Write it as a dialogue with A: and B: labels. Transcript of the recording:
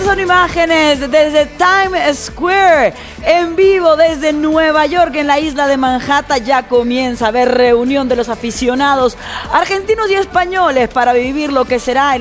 A: son imágenes desde Times Square, en vivo desde Nueva York, en la isla de Manhattan. Ya comienza a haber reunión de los aficionados argentinos y españoles para vivir lo que será el